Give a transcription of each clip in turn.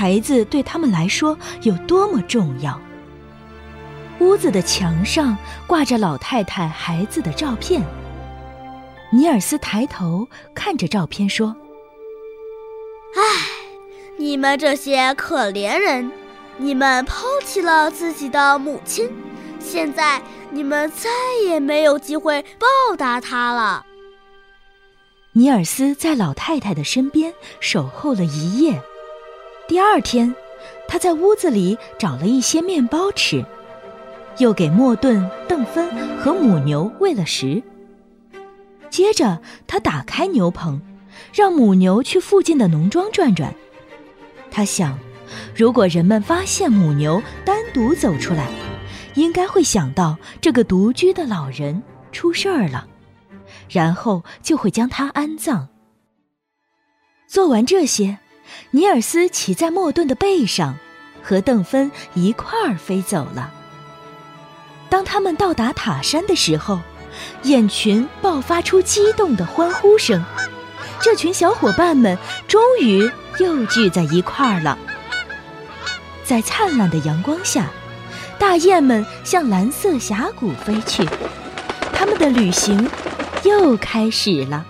孩子对他们来说有多么重要。屋子的墙上挂着老太太孩子的照片。尼尔斯抬头看着照片说： 唉，你们这些可怜人，你们抛弃了自己的母亲，现在你们再也没有机会报答她了。 尼尔斯在老太太的身边守候了一夜。第二天，他在屋子里找了一些面包吃，又给莫顿、邓芬和母牛喂了食。接着他打开牛棚，让母牛去附近的农庄转转。他想，如果人们发现母牛单独走出来，应该会想到这个独居的老人出事儿了，然后就会将他安葬。做完这些，尼尔斯骑在莫顿的背上，和邓芬一块儿飞走了。当他们到达塔山的时候，雁群爆发出激动的欢呼声，这群小伙伴们终于又聚在一块儿了。在灿烂的阳光下，大雁们向蓝色峡谷飞去，他们的旅行又开始了。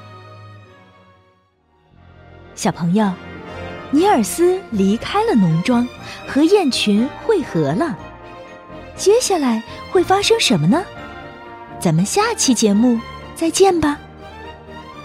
小朋友，尼尔斯离开了农庄，和雁群会合了。接下来会发生什么呢？咱们下期节目再见吧。